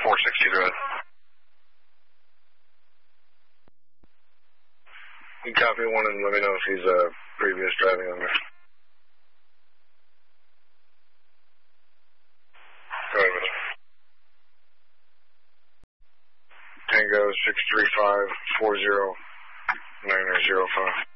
460 to it. You copy one and let me know if he's previous driving on there. Go ahead with it. Tango 635 40 905.